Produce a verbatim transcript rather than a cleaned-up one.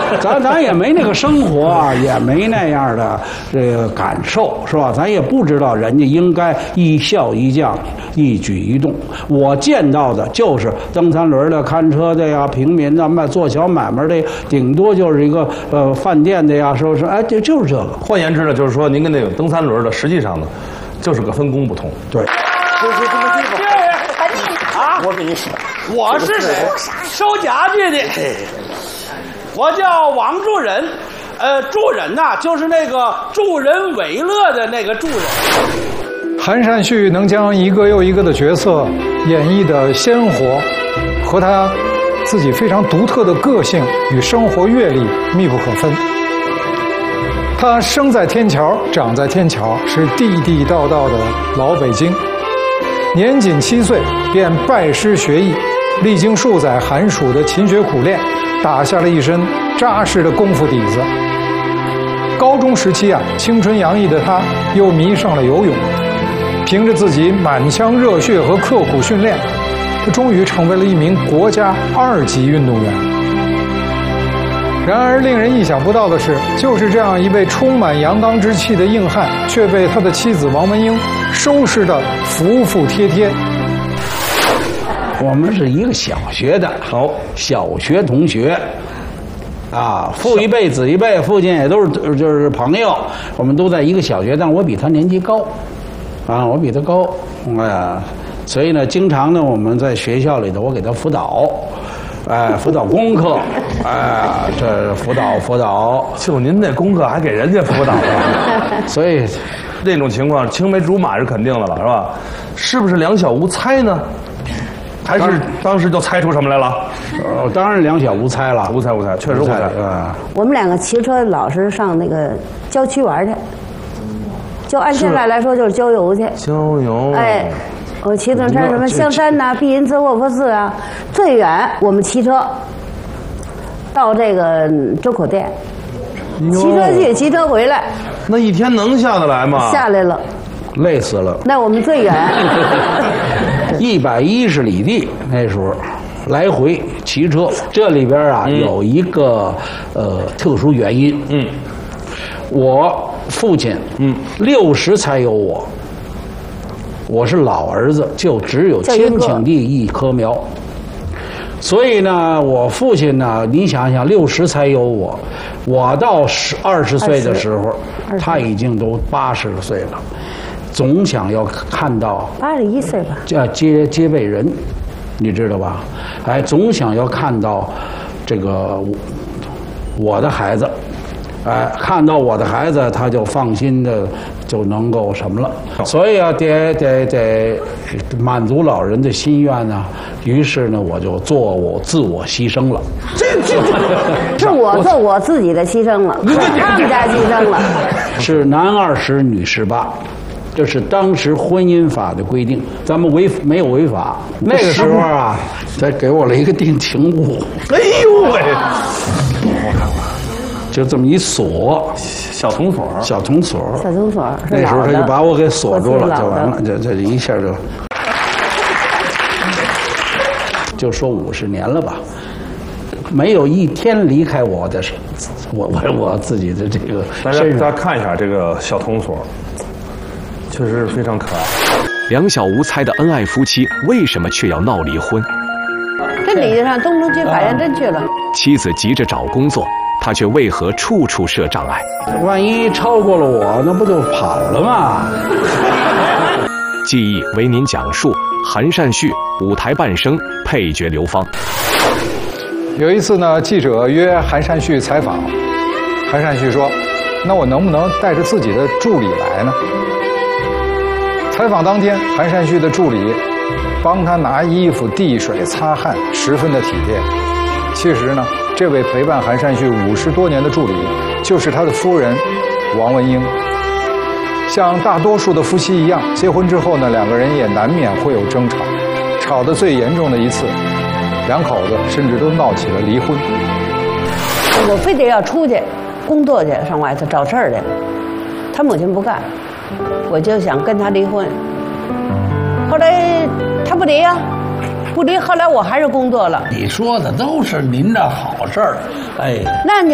咱咱也没那个生活啊，也没那样的这个感受，是吧？咱也不知道人家应该一笑一将，一举一动。我见到的就是蹬三轮的、看车的呀，平民的、卖做小买卖的，顶多就是一个呃饭店的呀，是不是？哎，这就是这个。 换言之呢，就是说您跟那个蹬三轮的，实际上呢，就是个分工不同。 对。 就是这么地方。啊！我跟你说， 我是谁？收家具的。我叫王助人，呃，助人呐、啊，就是那个助人为乐的那个助人。 韩善旭能将一个又一个的角色演绎的鲜活，和他自己非常独特的个性与生活阅历密不可分。他生在天桥，长在天桥，是地地道道的老北京。年仅七岁便拜师学艺，历经数载寒暑的勤学苦练，打下了一身扎实的功夫底子。高中时期啊，青春洋溢的他又迷上了游泳，凭着自己满腔热血和刻苦训练，他终于成为了一名国家二级运动员。然而令人意想不到的是，就是这样一位充满阳刚之气的硬汉，却被他的妻子王文英收拾得服服帖帖。 我们是一个小学的，好，小学同学，啊，父一辈子一辈，父亲也都是就是朋友，我们都在一个小学，但我比他年纪高，啊，我比他高，哎呀，所以呢，经常呢，我们在学校里头，我给他辅导。哎，辅导功课，哎，这辅导辅导， 就您那功课还给人家辅导了， 所以这种情况青梅竹马是肯定的了，是吧？是不是两小无猜呢？还是当时就猜出什么来了？ 呃，当然两小无猜了， 无猜无猜，确实无猜啊。 我们两个骑车老是上那个郊区玩去，就按现在来说就是郊游去。 郊游， 哎。我骑自行车什么香山呐、碧云寺、卧佛寺啊，最远我们骑车到这个周口店，骑车去，骑车回来。 那一天能下得来吗？ 下来了， 累死了。 那我们最远一百一十里地，那时候来回骑车。这里边啊、嗯、有一个呃特殊原因，嗯，我父亲嗯六十才有我。我是老儿子，就只有千顷地一棵苗，所以呢，我父亲呢，你想想，六十才有我，我到十二十岁的时候，他已经都八十岁了，总想要看到八十一岁吧， 叫接接辈人，你知道吧？哎，总想要看到这个我的孩子。哎，看到我的孩子，他就放心的就能够什么了。所以啊，得得得满足老人的心愿呢。于是呢，我就做我自我牺牲了。 这这是我做我自己的牺牲了，他们家牺牲了。 是男二十，女十八。这是当时婚姻法的规定，咱们违没有违法。那个时候啊，他给我了一个定情物。 哎呦喂！ 我看看。就这么一锁， 小铜锁， 小铜锁， 小铜锁。 那时候他就把我给锁住了，就完了，这这一下就，就说五十年了吧，没有一天离开我的，我我我自己的这个身上。 大家看一下这个小铜锁，确实非常可爱。 两小无猜的恩爱夫妻，为什么却要闹离婚？ 跟理上东城区法院真去了。 妻子急着找工作。他却为何处处设障碍？ 万一超过了我，那不就跑了吗？ 记忆为您讲述韩善旭舞台半生配角刘芳。 有一次呢，记者约韩善旭采访，韩善旭说：“那我能不能带着自己的助理来呢？”采访当天，韩善旭的助理帮他拿衣服、递水、擦汗，十分的体贴。其实呢，这位陪伴韩善旭五十多年的助理，就是他的夫人王文英。像大多数的夫妻一样，结婚之后呢，两个人也难免会有争吵。吵得最严重的一次，两口子甚至都闹起了离婚。 我非得要出去工作去，上外头找事儿去。他母亲不干，我就想跟他离婚。后来他不离呀、啊。不离，后来我还是工作了。 你说的都是您的好事儿，哎， 那你。